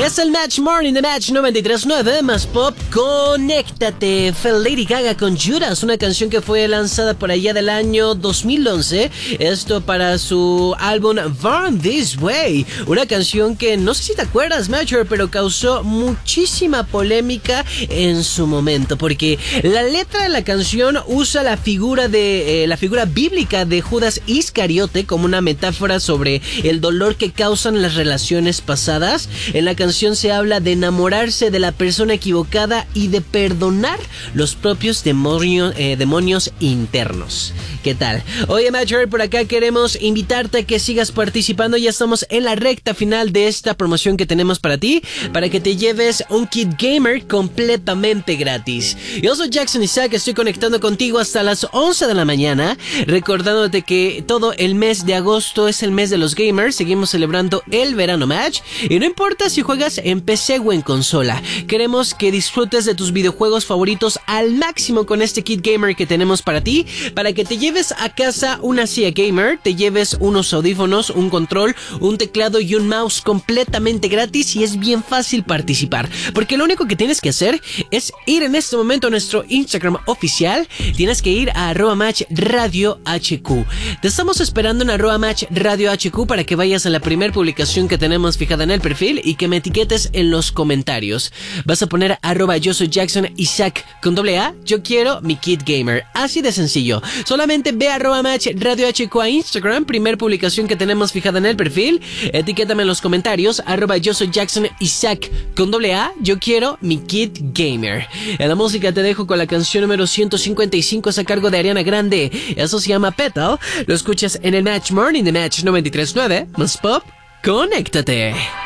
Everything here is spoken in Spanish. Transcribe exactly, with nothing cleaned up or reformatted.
Es el Match Morning de Match noventa y tres punto nueve, más pop, conéctate. Fue Lady Gaga con Judas, una canción que fue lanzada por allá del año dos mil once. Esto para su álbum Born This Way. Una canción que no sé si te acuerdas, Matcher, pero causó muchísima polémica en su momento, porque la letra de la canción usa la figura de eh, la figura bíblica de Judas Iscariote como una metáfora sobre el dolor que causan las relaciones pasadas. En la canción se habla de enamorarse de la persona equivocada y de perdonar los propios demonios, eh, demonios internos. ¿Qué tal? Oye, Matcher, por acá queremos invitarte a que sigas participando. Ya estamos en la recta final de esta promoción que tenemos para ti, para que te lleves un kit gamer completamente gratis. Yo soy Jackson Isaac, estoy conectando contigo hasta las once de la mañana, recordándote que todo el mes de agosto es el mes de los gamers. Seguimos celebrando el Verano Match y no importa si juegas en P C o en consola, queremos que disfrutes de tus videojuegos favoritos al máximo con este kit gamer que tenemos para ti, para que te lleves a casa una silla gamer, te lleves unos audífonos, un control, un teclado y un mouse completamente gratis. Y es bien fácil participar, porque lo único que tienes que hacer es ir en este momento a nuestro Instagram oficial. Tienes que ir a arroba match radio hq. Te estamos esperando en arroba match radio hq para que vayas a la primera publicación que tenemos fijada en el perfil y que me etiquetes en los comentarios. Vas a poner arroba yo soy Jackson Isaac con doble A, yo quiero mi kit gamer. Así de sencillo. Solamente ve a arroba match radio hq a Instagram, primer publicación que tenemos fijada en el perfil. Etiquétame en los comentarios arroba yo soy Jackson Isaac con doble A, yo quiero mi kit gamer. En la música te dejo con la canción número ciento cincuenta y cinco, es a cargo de Ariana Grande. Eso se llama Petal. Lo escuchas en el Match Morning de Match noventa y tres punto nueve. Más pop, conéctate.